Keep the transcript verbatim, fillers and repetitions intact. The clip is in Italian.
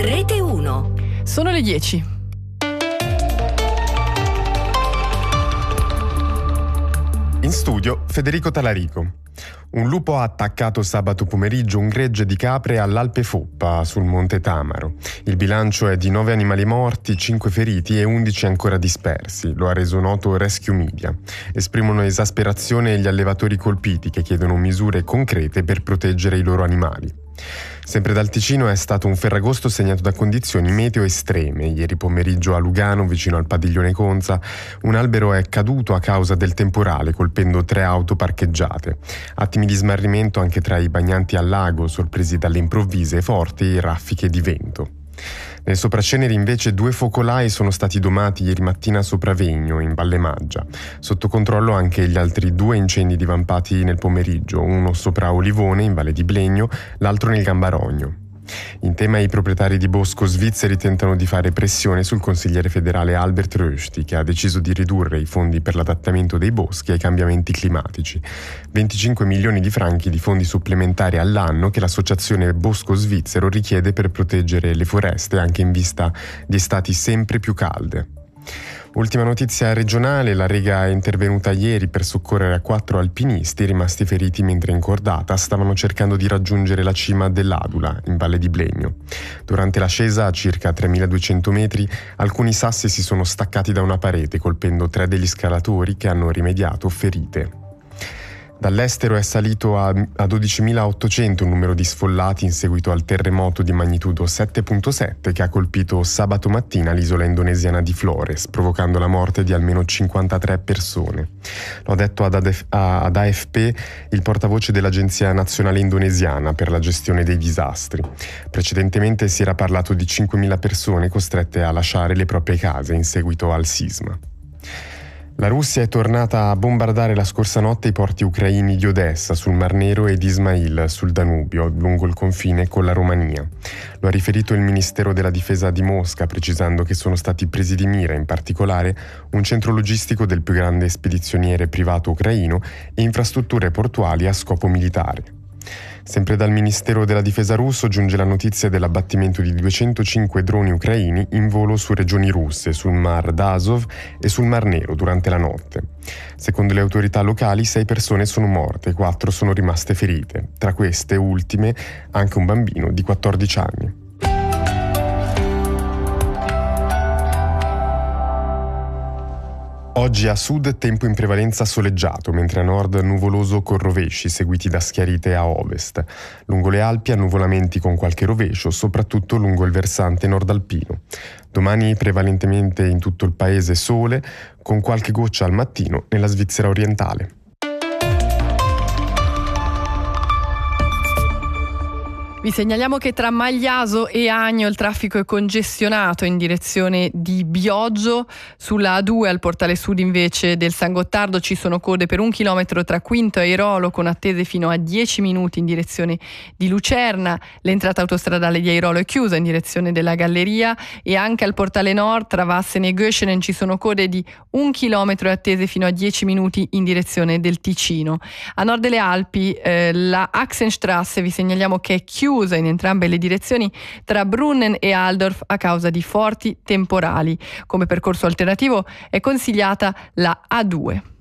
Rete uno. Sono le dieci. In studio Federico Talarico. Un lupo ha attaccato sabato pomeriggio un gregge di capre all'Alpe Foppa, sul Monte Tamaro. Il bilancio è di nove animali morti, cinque feriti e undici ancora dispersi, lo ha reso noto Rescue Media. Esprimono esasperazione gli allevatori colpiti che chiedono misure concrete per proteggere i loro animali. Sempre dal Ticino è stato un Ferragosto segnato da condizioni meteo estreme. Ieri pomeriggio a Lugano, vicino al padiglione Conza, un albero è caduto a causa del temporale, colpendo tre auto parcheggiate. Attimi di smarrimento anche tra i bagnanti al lago, sorpresi dalle improvvise e forti raffiche di vento. Nel Sopraceneri invece due focolai sono stati domati ieri mattina a Sopravegno, in Valle Maggia. Sotto controllo anche gli altri due incendi divampati nel pomeriggio, uno sopra Olivone, in Valle di Blegno, l'altro nel Gambarogno. In tema i proprietari di bosco svizzeri tentano di fare pressione sul consigliere federale Albert Rösti, che ha deciso di ridurre i fondi per l'adattamento dei boschi ai cambiamenti climatici. venticinque milioni di franchi di fondi supplementari all'anno che l'associazione Bosco Svizzero richiede per proteggere le foreste anche in vista di estati sempre più calde. Ultima notizia regionale, la Lega è intervenuta ieri per soccorrere quattro alpinisti rimasti feriti mentre in cordata stavano cercando di raggiungere la cima dell'Adula, in Valle di Blegno. Durante l'ascesa a circa tremiladuecento metri, alcuni sassi si sono staccati da una parete, colpendo tre degli scalatori che hanno rimediato ferite. Dall'estero è salito a, a dodicimilaottocento il numero di sfollati in seguito al terremoto di magnitudo sette virgola sette che ha colpito sabato mattina l'isola indonesiana di Flores, provocando la morte di almeno cinquantatré persone. Lo ha detto ad, Adef, ad A F P il portavoce dell'Agenzia Nazionale Indonesiana per la gestione dei disastri. Precedentemente si era parlato di cinquemila persone costrette a lasciare le proprie case in seguito al sisma. La Russia è tornata a bombardare la scorsa notte i porti ucraini di Odessa sul Mar Nero e di Ismail sul Danubio, lungo il confine con la Romania. Lo ha riferito il Ministero della Difesa di Mosca, precisando che sono stati presi di mira in particolare un centro logistico del più grande spedizioniere privato ucraino e infrastrutture portuali a scopo militare. Sempre dal Ministero della Difesa russo giunge la notizia dell'abbattimento di duecentocinque droni ucraini in volo su regioni russe, sul Mar d'Azov e sul Mar Nero durante la notte. Secondo le autorità locali, sei persone sono morte e quattro sono rimaste ferite. Tra queste ultime anche un bambino di quattordici anni. Oggi a sud tempo in prevalenza soleggiato, mentre a nord nuvoloso con rovesci seguiti da schiarite a ovest. Lungo le Alpi annuvolamenti con qualche rovescio, soprattutto lungo il versante nord-alpino. Domani prevalentemente in tutto il paese sole, con qualche goccia al mattino nella Svizzera orientale. Vi segnaliamo che tra Magliaso e Agno il traffico è congestionato in direzione di Bioggio. Sulla A due al portale sud invece del San Gottardo ci sono code per un chilometro tra Quinto e Airolo, con attese fino a dieci minuti in direzione di Lucerna. L'entrata autostradale di Airolo è chiusa in direzione della Galleria, e anche al portale nord tra Vassene e Göschenen ci sono code di un chilometro e attese fino a dieci minuti in direzione del Ticino. A nord delle Alpi eh, la Axenstrasse vi segnaliamo che è chiusa in entrambe le direzioni tra Brunnen e Altdorf a causa di forti temporali. Come percorso alternativo è consigliata la A due.